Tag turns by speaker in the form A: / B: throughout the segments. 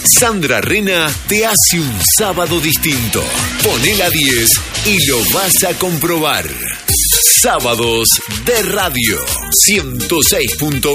A: Sandra Rena te hace un sábado distinto. Poné la 10 y lo vas a comprobar. Sábados de Radio 106.1.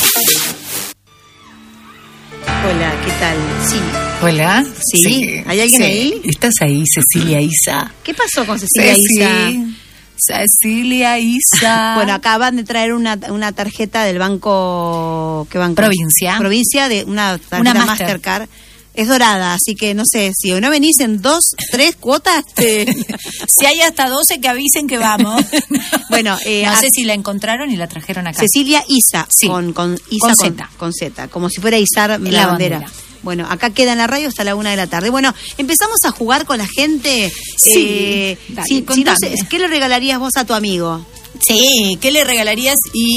B: Hola, ¿qué tal? Sí.
C: Hola.
B: ¿Sí? ¿Hay alguien ahí?
C: ¿Estás ahí, Cecilia Isa?
B: ¿Qué pasó con Cecilia Isa?
C: Cecilia Isa.
B: Bueno, acaban de traer una tarjeta del banco... ¿Qué banco?
C: Provincia,
B: de una tarjeta Mastercard. Es dorada, así que no sé, si no venís en 2, 3 cuotas...
C: Si hay hasta 12 que avisen que vamos.
B: Bueno,
C: no sé si la encontraron y la trajeron acá.
B: Cecilia Isa,
C: sí.
B: con
C: Z.
B: Con Z, como si fuera izar la bandera. Bueno, acá queda en la radio hasta la 1 de la tarde. Bueno, empezamos a jugar con la gente.
C: Sí, dale,
B: si no sé, ¿qué le regalarías vos a tu amigo?
C: Sí, ¿qué le regalarías?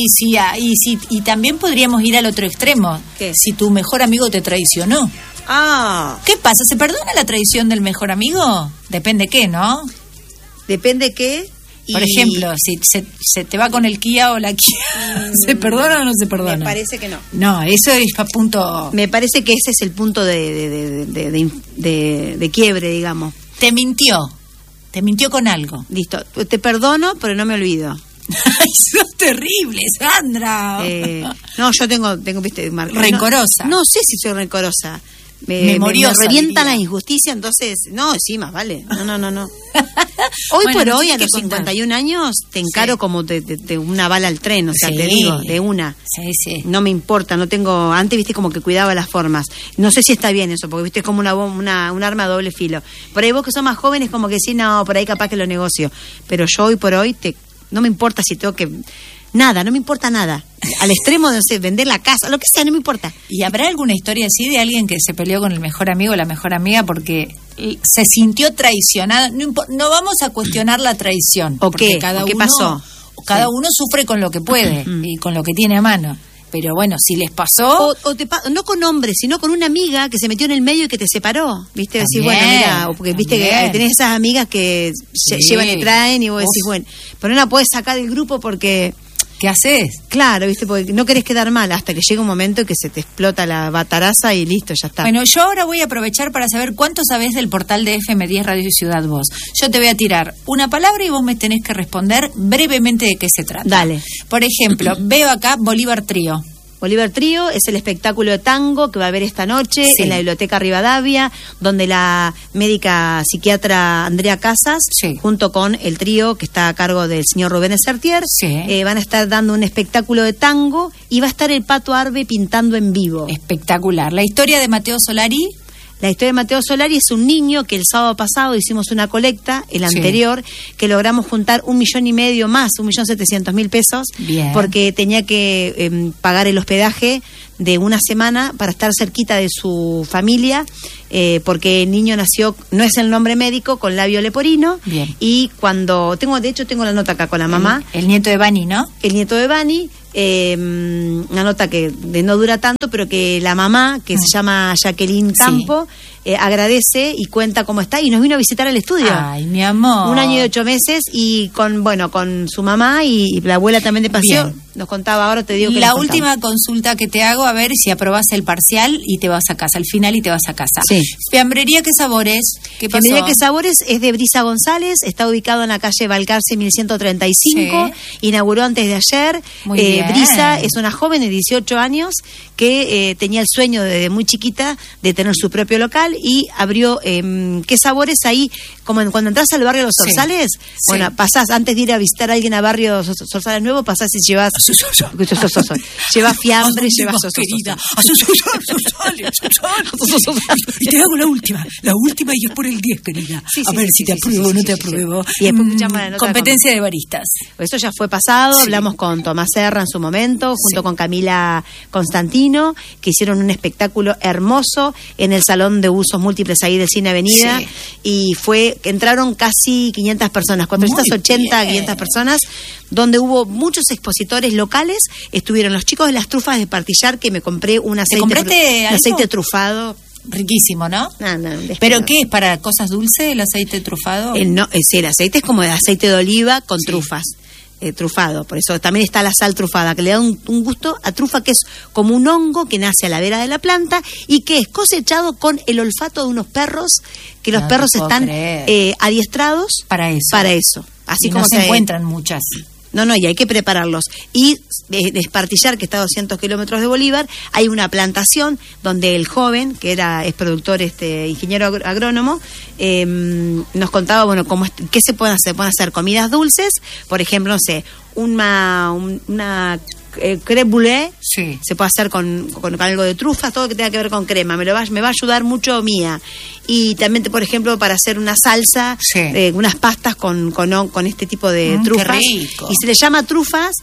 C: Y también podríamos ir al otro extremo.
B: ¿Qué?
C: Si tu mejor amigo te traicionó. ¿Qué pasa? ¿Se perdona la traición del mejor amigo? Depende qué, ¿no?
B: Depende qué.
C: Por ejemplo, si se te va con el Kia o la Kia, ¿se perdona o no se perdona?
B: Me parece que no.
C: No, eso es a punto...
B: Me parece que ese es el punto de quiebre, digamos.
C: Te mintió con algo.
B: Listo, te perdono, pero no me olvido.
C: Eso es terrible, Sandra.
B: No, yo tengo viste,
C: rencorosa.
B: No sé si soy rencorosa.
C: Memoriosa,
B: me revienta
C: diría.
B: la injusticia, entonces, no, sí, más vale. No. Hoy bueno, por hoy, a los 51 años, te encaro como de una bala al tren, o sea, te digo, de una.
C: Sí.
B: No me importa, no tengo... Antes, viste, como que cuidaba las formas. No sé si está bien eso, porque, viste, es como un arma a doble filo. Por ahí vos que sos más jóvenes, como que sí, no, por ahí capaz que lo negocio. Pero yo hoy por hoy, no me importa si tengo que... Nada, no me importa nada. Al extremo de, no sé, vender la casa, lo que sea, no me importa.
C: ¿Y habrá alguna historia así de alguien que se peleó con el mejor amigo o la mejor amiga porque se sintió traicionada? No vamos a cuestionar la traición.
B: ¿O qué? ¿Qué pasó?
C: Cada uno sufre con lo que puede y con lo que tiene a mano. Pero bueno, si les pasó...
B: no con hombres, sino con una amiga que se metió en el medio y que te separó. ¿Viste? Decís, bueno, mira, porque viste que tenés esas amigas que llevan y traen y vos decís, bueno, pero no la podés sacar del grupo porque...
C: ¿Qué haces?
B: Claro, viste, porque no querés quedar mal hasta que llega un momento que se te explota la bataraza y listo, ya está.
C: Bueno, yo ahora voy a aprovechar para saber cuánto sabés del portal de FM10 Radio Ciudad Voz. Yo te voy a tirar una palabra y vos me tenés que responder brevemente de qué se trata.
B: Dale.
C: Por ejemplo, veo acá Bolívar Trío.
B: Bolívar Trío es el espectáculo de tango que va a haber esta noche en la Biblioteca Rivadavia, donde la médica psiquiatra Andrea Casas, junto con el trío que está a cargo del señor Rubén Sertier, van a estar dando un espectáculo de tango y va a estar el Pato Arbe pintando en vivo.
C: Espectacular. La historia de Mateo Solari.
B: La historia de Mateo Solari es un niño que el sábado pasado hicimos una colecta, el anterior, que logramos juntar 1,5 millones más, 1.700.000 pesos, porque tenía que pagar el hospedaje de una semana para estar cerquita de su familia, porque el niño nació, no es el nombre médico, con labio leporino, y cuando, tengo la nota acá con la mamá.
C: El nieto de Bani, ¿no?
B: El nieto de Bani. Una nota que no dura tanto, pero que la mamá, que se llama Jacqueline Campo, agradece y cuenta cómo está y nos vino a visitar al estudio.
C: Ay, mi amor.
B: 1 año y 8 meses y con su mamá y la abuela también de paseo. Nos contaba, ahora te digo que
C: la última consulta que te hago, a ver si aprobás el parcial y te vas a casa, al final y te vas a casa. Fiambrería ¿Qué Sabores? ¿Qué pasó?
B: Fiambrería ¿Qué Sabores? Es de Brisa González, está ubicado en la calle Balcarce 1135, inauguró antes de ayer.
C: Muy bien.
B: Brisa es una joven de 18 años que tenía el sueño desde muy chiquita de tener su propio local y abrió ¿Qué Sabores? Ahí, como cuando entras al barrio Los Zorzales, bueno, pasás, antes de ir a visitar a alguien a barrio Zorzales Nuevo, pasás y llevas lleva fiambre, lleva
C: querida. Y te hago la última y es por el 10, querida. A ver si te apruebo o no te apruebo.
B: Y después escuchamos la nota.
C: Competencia de baristas.
B: Eso ya fue pasado, hablamos con Tomás Serra en su momento, junto con Camila Constantino, que hicieron un espectáculo hermoso en el Salón de Usos Múltiples ahí del Cine Avenida, y entraron casi 500 personas, 480, 500 personas, donde hubo muchos expositores locales. Estuvieron los chicos de las trufas de Partillar, que me compré un aceite trufado.
C: Riquísimo, ¿no?
B: No,
C: ¿Pero qué es? ¿Para cosas dulces el aceite trufado?
B: No, el aceite es como de aceite de oliva con trufas. trufado. Por eso también está la sal trufada, que le da un gusto a trufa, que es como un hongo que nace a la vera de la planta y que es cosechado con el olfato de unos perros, que los perros están adiestrados para eso. Así como
C: se encuentran muchas.
B: No, y hay que prepararlos. Y de Espartillar, que está a 200 kilómetros de Bolívar, hay una plantación donde el joven, que es productor, ingeniero agrónomo, nos contaba, bueno, qué se pueden hacer. Pueden hacer comidas dulces, por ejemplo, no sé, una crème brûlée,
C: sí.
B: Se puede hacer con algo de trufa, todo lo que tenga que ver con crema. Me va a ayudar mucho Mía. Y también, por ejemplo, para hacer una salsa,
C: sí.
B: Unas pastas con este tipo de trufas.
C: Qué rico.
B: Y se le llama trufas.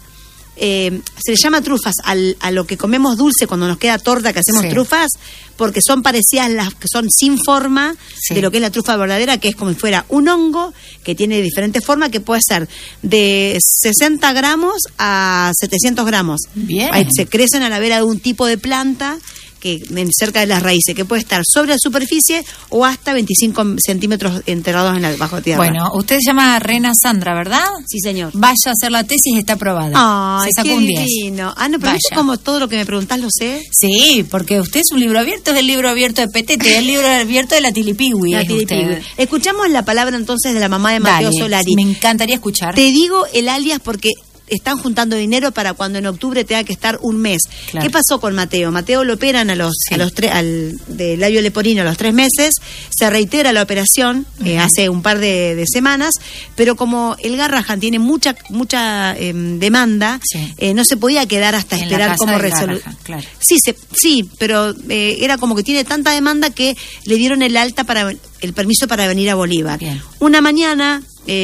B: A lo que comemos dulce cuando nos queda torta, que hacemos, sí. Trufas, porque son parecidas las que son sin forma, sí. De lo que es la trufa verdadera, que es como si fuera un hongo que tiene diferentes formas, que puede ser de 60 gramos a 700 gramos.
C: Bien.
B: Se crecen a la vera de un tipo de planta que cerca de las raíces, que puede estar sobre la superficie o hasta 25 centímetros enterrados bajo tierra.
C: Bueno, usted se llama Rena Sandra, ¿verdad?
B: Sí, señor.
C: Vaya a hacer la tesis, está aprobada.
B: Ay, qué divino. No, pero ¿viste como todo lo que me preguntás lo sé?
C: Sí, porque usted es un libro abierto, es el libro abierto de Petete, es el libro abierto de la Tilipigui.
B: Escuchamos la palabra entonces de la mamá de Mateo Solari.
C: Me encantaría escuchar.
B: Te digo el alias porque están juntando dinero para cuando en octubre tenga que estar un mes. Claro. ¿Qué pasó con Mateo? Mateo lo operan al labio leporino a los 3 meses, se reitera la operación hace un par de semanas, pero como el Garrahan tiene mucha demanda, sí. No se podía quedar hasta en esperar cómo resolver.
C: Claro.
B: Sí, pero era como que tiene tanta demanda que le dieron el permiso para venir a Bolívar.
C: Bien.
B: Una mañana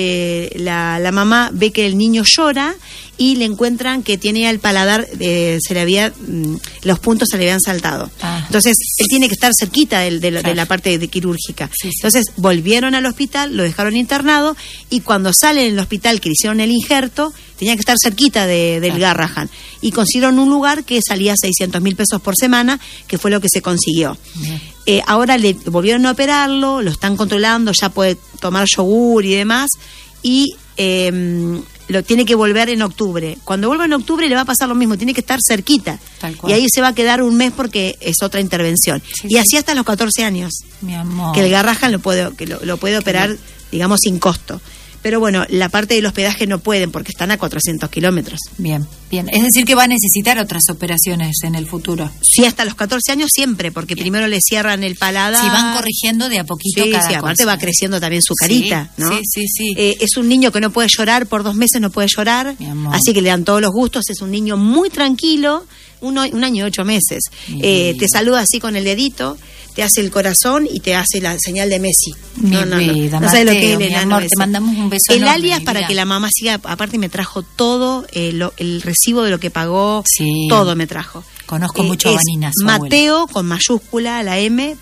B: la mamá ve que el niño llora y le encuentran que tiene al paladar, los puntos se le habían saltado. Entonces, él tiene que estar cerquita de la parte quirúrgica.
C: Sí.
B: Entonces, volvieron al hospital, lo dejaron internado y cuando salen del hospital que le hicieron el injerto, tenía que estar cerquita del Garrahan. Y consiguieron un lugar que salía 600.000 pesos por semana, que fue lo que se consiguió. Ahora le volvieron a operarlo, lo están controlando, ya puede tomar yogur y demás, y lo tiene que volver en octubre. Cuando vuelva en octubre le va a pasar lo mismo, tiene que estar cerquita.
C: Tal cual.
B: Y ahí se va a quedar un mes porque es otra intervención.
C: Sí,
B: y así hasta los 14 años.
C: Mi amor.
B: Que el Garrahan lo puede operar, digamos, sin costo. Pero bueno, la parte del hospedaje no pueden porque están a 400 kilómetros.
C: Bien. Es decir, que va a necesitar otras operaciones en el futuro.
B: Sí, hasta los 14 años siempre, porque primero le cierran el paladar.
C: Sí, van corrigiendo de a poquito cada cosa.
B: Aparte va creciendo también su carita,
C: sí,
B: ¿no?
C: Sí.
B: Es un niño que no puede llorar, por 2 meses no puede llorar, así que le dan todos los gustos. Es un niño muy tranquilo, un año y 8 meses. Te saluda así con el dedito, te hace el corazón y te hace la señal de Messi.
C: No sabes lo que es el enano. Te mandamos un beso
B: el alias para que la mamá siga. Aparte me trajo todo el recibo de lo que pagó,
C: sí.
B: Todo me trajo.
C: Conozco mucho a Vanina,
B: Mateo abuela. Con mayúscula la M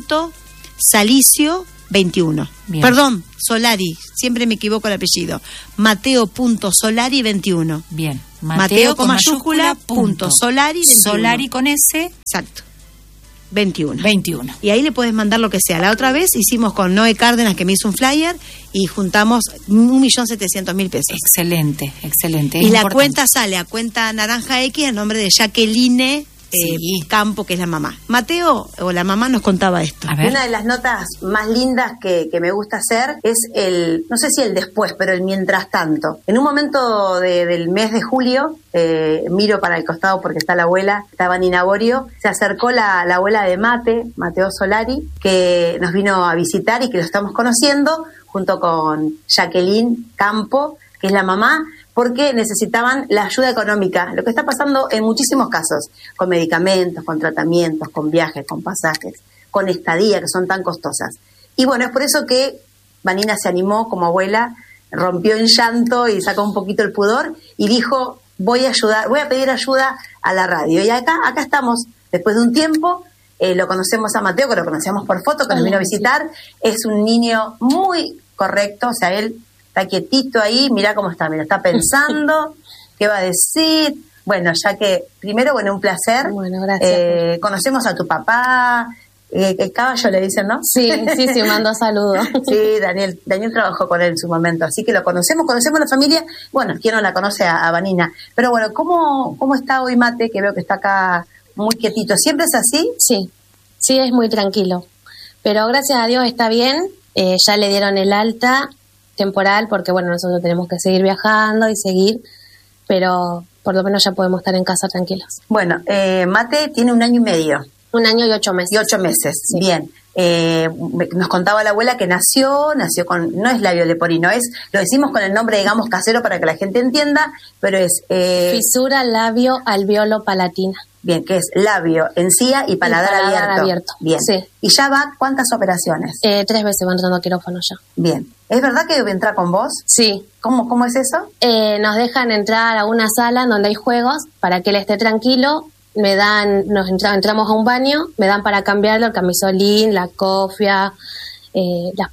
B: Salicio 21.
C: Bien.
B: Perdón, Solari, siempre me equivoco el apellido. Mateo.Solari 21.
C: Bien.
B: Mateo con mayúscula Solari 21.
C: Solari con S.
B: Exacto. 21.
C: Y
B: ahí le puedes mandar lo que sea. La otra vez hicimos con Noé Cárdenas, que me hizo un flyer, y juntamos 1.700.000 pesos.
C: Excelente.
B: Y la cuenta sale a cuenta Naranja X a nombre de Jacqueline Campo, que es la mamá. Mateo, o la mamá, nos contaba esto.
D: Una de las notas más lindas que me gusta hacer es no sé si el después, pero el mientras tanto. En un momento del mes de julio, miro para el costado porque está la abuela, estaba en Inaborio, se acercó la abuela de Mateo Solari, que nos vino a visitar y que lo estamos conociendo, junto con Jacqueline Campo, que es la mamá, porque necesitaban la ayuda económica, lo que está pasando en muchísimos casos, con medicamentos, con tratamientos, con viajes, con pasajes, con estadía, que son tan costosas. Y bueno, es por eso que Vanina se animó como abuela, rompió en llanto y sacó un poquito el pudor y dijo, voy a pedir ayuda a la radio. Y acá estamos, después de un tiempo. Lo conocemos a Mateo, que lo conocíamos por foto, que nos vino a visitar. Es un niño muy correcto, o sea, él está quietito ahí, mira cómo está, está pensando, qué va a decir. Bueno, ya que primero, un placer.
B: Bueno, gracias.
D: Conocemos a tu papá, el caballo le dicen, ¿no?
E: Sí, mando saludos.
D: Sí, Daniel trabajó con él en su momento, así que lo conocemos la familia. Bueno, ¿quién no la conoce a Vanina? Pero bueno, ¿cómo está hoy Mate? Que veo que está acá muy quietito. ¿Siempre es así?
E: Sí, es muy tranquilo. Pero gracias a Dios está bien. Ya le dieron el alta temporal porque, bueno, nosotros tenemos que seguir viajando y seguir, pero por lo menos ya podemos estar en casa tranquilos.
D: Bueno, Mate tiene 1 año y medio.
E: 1 año y 8 meses.
D: Y 8 meses,
E: sí.
D: Bien. Nos contaba la abuela que nació con, no es labio leporino, lo decimos con el nombre, digamos, casero para que la gente entienda, pero es...
E: fisura labio alveolo palatina.
D: Bien, que es labio, encía y paladar abierto. Bien.
E: Sí.
D: ¿Y ya va cuántas operaciones?
E: 3 veces va entrando a quirófano ya.
D: Bien. ¿Es verdad que entra con vos?
E: Sí.
D: ¿Cómo es eso?
E: Nos dejan entrar a una sala donde hay juegos para que él esté tranquilo. Entramos a un baño, me dan para cambiarlo el camisolín, la cofia, las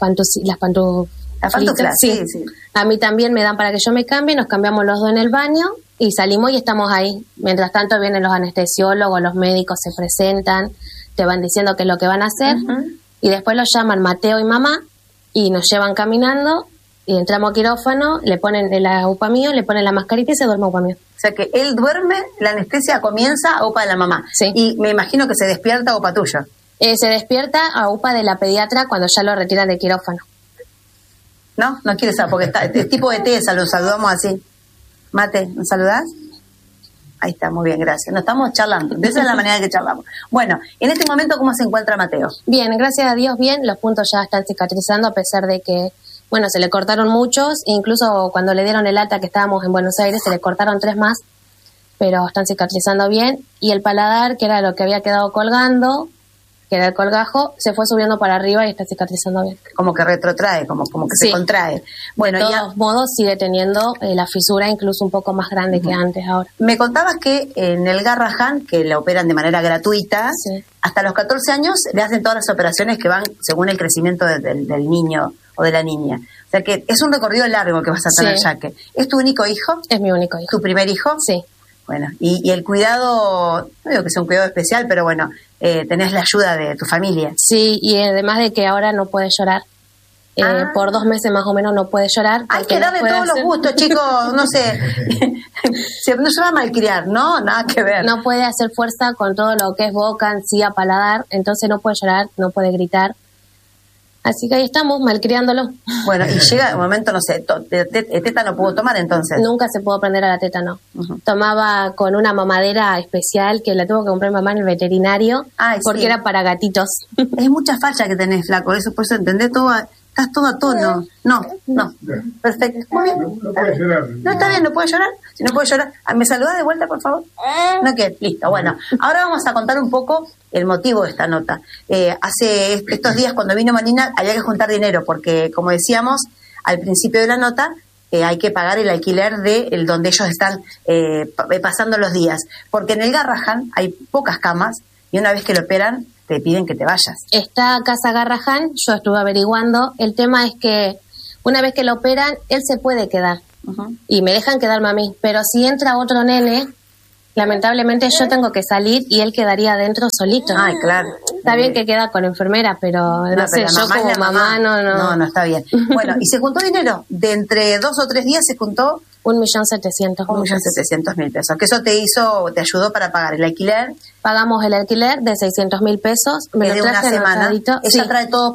E: pantuflas.
D: Sí.
E: A mí también me dan para que yo me cambie, nos cambiamos los dos en el baño y salimos y estamos ahí. Mientras tanto vienen los anestesiólogos, los médicos se presentan, te van diciendo qué es lo que van a hacer, y después los llaman Mateo y mamá y nos llevan caminando y entramos a quirófano, le ponen la UPA mío, le ponen la mascarita y se duerme UPA mío.
D: O sea que él duerme, la anestesia comienza a UPA de la mamá.
E: Sí.
D: Y me imagino que se despierta a UPA tuyo.
E: Se despierta a UPA de la pediatra cuando ya lo retiran de quirófano.
D: ¿No? No quiere saber, porque es tipo de T, lo saludamos así. Mate, ¿nos saludás? Ahí está, muy bien, gracias. Nos estamos charlando, de esa es la manera que charlamos. Bueno, en este momento, ¿cómo se encuentra Mateo?
E: Bien, gracias a Dios, bien. Los puntos ya están cicatrizando a pesar de que, bueno, se le cortaron muchos, incluso cuando le dieron el alta que estábamos en Buenos Aires, se le cortaron 3 más, pero están cicatrizando bien. Y el paladar, que era lo que había quedado colgando, que era el colgajo, se fue subiendo para arriba y está cicatrizando bien.
D: Como que retrotrae, como que
E: sí.
D: Se contrae. Bueno,
E: de todos modos sigue teniendo la fisura incluso un poco más grande que antes ahora.
D: Me contabas que en el Garrahan, que la operan de manera gratuita,
E: sí.
D: Hasta los 14 años le hacen todas las operaciones que van según el crecimiento del niño o de la niña. O sea que es un recorrido largo que vas a tener,
E: sí.
D: Yaque. ¿Es tu único hijo?
E: Es mi único hijo.
D: ¿Tu primer hijo?
E: Sí.
D: Bueno, y el cuidado, no digo que sea un cuidado especial, pero bueno, tenés la ayuda de tu familia.
E: Sí, y además de que ahora no puede llorar. Por 2 meses más o menos no puede llorar.
D: Hay que darle todos los gustos, chicos, no sé. No se va a malcriar, ¿no? Nada que ver.
E: No puede hacer fuerza con todo lo que es boca, encía, paladar, entonces no puede llorar, no puede gritar. Así que ahí estamos, malcriándolo.
D: Bueno, y llega un momento, no sé, teta no pudo tomar entonces.
E: Nunca se pudo prender a la teta, no. Tomaba con una mamadera especial que la tuvo que comprar mamá en el veterinario.
D: Ay,
E: porque
D: sí.
E: Era para gatitos.
D: Es mucha falla que tenés, flaco, eso por eso entendés todo. Estás todo a tono. No. Perfecto. Muy bien.
F: No puede llorar.
D: No, está bien, no puede llorar. Si no puede llorar, ¿me saludás de vuelta, por favor? No, que listo. Bueno, ahora vamos a contar un poco el motivo de esta nota. Hace estos días, cuando vino Manina, había que juntar dinero, porque, como decíamos al principio de la nota, hay que pagar el alquiler de donde ellos están pasando los días. Porque en el Garrahan hay pocas camas, y una vez que lo operan, te piden que te vayas.
E: Está Casa Garrahan, yo estuve averiguando. El tema es que una vez que lo operan, él se puede quedar. Y me dejan quedarme a mí. Pero si entra otro nene, lamentablemente yo tengo que salir y él quedaría adentro solito.
D: Ay, claro.
E: Está bien que queda con enfermera, pero no sé, yo como mamá
D: no está bien. Bueno, y se juntó dinero. De entre 2 o 3 días se juntó
E: 1.700.000.
D: 1.700.000 pesos. Que eso te ayudó para pagar el alquiler.
E: Pagamos el alquiler de 600.000 pesos.
D: Me de una semana. Ella
E: sí.
D: Trae todo.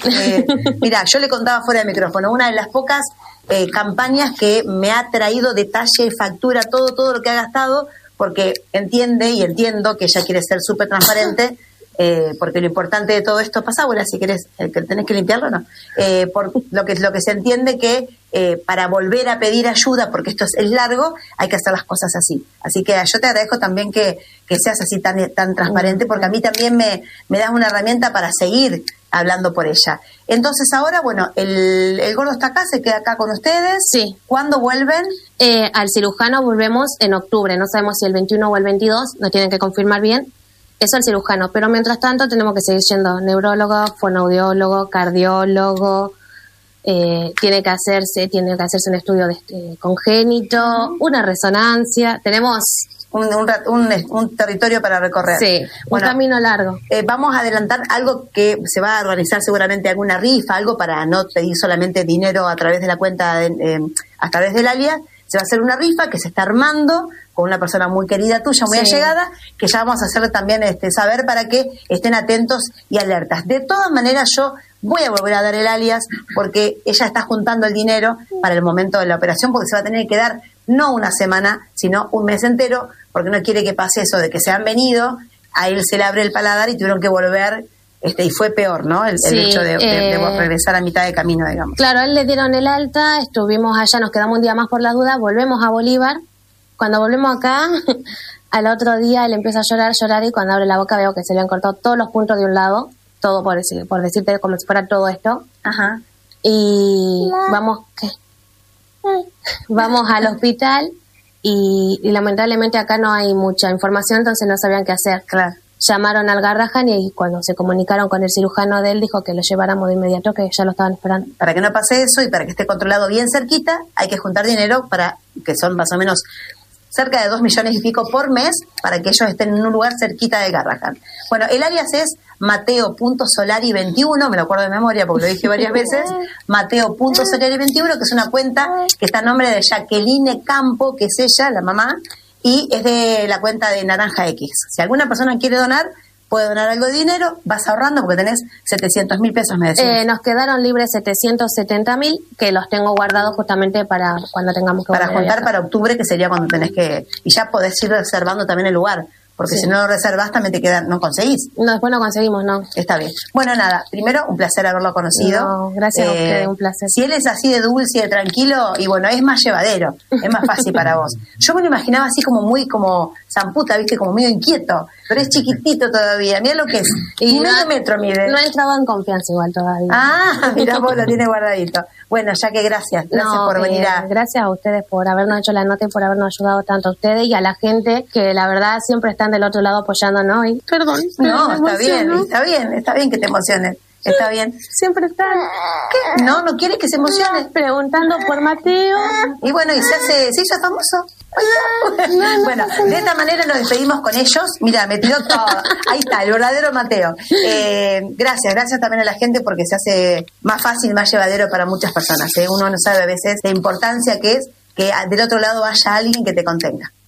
D: Mira, yo le contaba fuera de micrófono, una de las pocas campañas que me ha traído detalle, factura, todo lo que ha gastado, porque entiendo que ella quiere ser súper transparente. Porque lo importante de todo esto pasa, bueno, si querés, que tenés que limpiarlo, no. Por lo que se entiende que para volver a pedir ayuda, porque esto es largo, hay que hacer las cosas así. Así que yo te agradezco también que seas así tan transparente, porque a mí también me das una herramienta para seguir hablando por ella. Entonces ahora, bueno, el gordo está acá, se queda acá con ustedes.
E: Sí.
D: ¿Cuándo vuelven?
E: Al cirujano volvemos en octubre, no sabemos si el 21 o el 22, nos tienen que confirmar bien. Eso al cirujano, pero mientras tanto tenemos que seguir siendo neurólogo, fonoaudiólogo, cardiólogo, tiene que hacerse un estudio de congénito, una resonancia. Tenemos
D: un territorio para recorrer.
E: Sí, bueno, un camino largo.
D: Vamos a adelantar algo que se va a organizar seguramente, alguna rifa, algo para no pedir solamente dinero a través de la cuenta, a través del alias. Se va a hacer una rifa que se está armando con una persona muy querida tuya, muy allegada, que ya vamos a hacerle también saber para que estén atentos y alertas. De todas maneras, yo voy a volver a dar el alias porque ella está juntando el dinero para el momento de la operación, porque se va a tener que dar no una semana, sino un mes entero, porque no quiere que pase eso de que se han venido, a él se le abre el paladar y tuvieron que volver, y fue peor, ¿no? El hecho de regresar a mitad de camino, digamos.
E: Claro, a él le dieron el alta, estuvimos allá, nos quedamos un día más por la duda, volvemos a Bolívar. Cuando volvemos acá, al otro día él empieza a llorar, y cuando abre la boca veo que se le han cortado todos los puntos de un lado, todo por decirte como si fuera todo esto.
D: Ajá.
E: Y vamos al hospital y lamentablemente acá no hay mucha información, entonces no sabían qué hacer.
D: Claro.
E: Llamaron al Garrahan y cuando se comunicaron con el cirujano de él, dijo que lo lleváramos de inmediato, que ya lo estaban esperando.
D: Para que no pase eso y para que esté controlado bien cerquita, hay que juntar dinero para que son más o menos cerca de 2 millones y pico por mes para que ellos estén en un lugar cerquita de Garrahan. Bueno, el alias es Mateo.Solari21, me lo acuerdo de memoria porque lo dije varias veces, Mateo.Solari21, que es una cuenta que está a nombre de Jacqueline Campo, que es ella, la mamá, y es de la cuenta de Naranja X. Si alguna persona quiere donar, puede donar algo de dinero, vas ahorrando porque tenés 700.000 pesos, me decías.
E: Nos quedaron libres 770.000, que los tengo guardados justamente para cuando tengamos que
D: para juntar para octubre, que sería cuando tenés que... Y ya podés ir reservando también el lugar, porque si no lo reservas también te queda, no conseguís.
E: No, después no conseguimos, no.
D: Está bien. Bueno, nada, primero un placer haberlo conocido.
E: No, gracias a usted, un placer.
D: Si él es así de dulce y de tranquilo, y bueno, es más llevadero, es más fácil para vos. Yo me lo imaginaba así como muy como zamputa, viste, como medio inquieto, pero es chiquitito todavía, mira lo que es. Y medio metro mide.
E: No he entrado en confianza igual todavía.
D: Ah, mira vos, lo tiene guardadito. Bueno, ya que gracias por venir a...
E: Gracias a ustedes por habernos hecho la nota y por habernos ayudado tanto a ustedes y a la gente que la verdad siempre están del otro lado apoyándonos. Y, perdón.
D: No, está bien que te emociones. Está bien.
E: Siempre están.
D: ¿Qué? No quieres que se emocione.
E: Preguntando por Mateo.
D: Y bueno, se hizo famoso. Bueno, de esta manera nos despedimos con ellos. Mira, me tiró todo. Ahí está, el verdadero Mateo. Gracias también a la gente porque se hace más fácil, más llevadero para muchas personas. Uno no sabe a veces la importancia que es que del otro lado haya alguien que te contenga.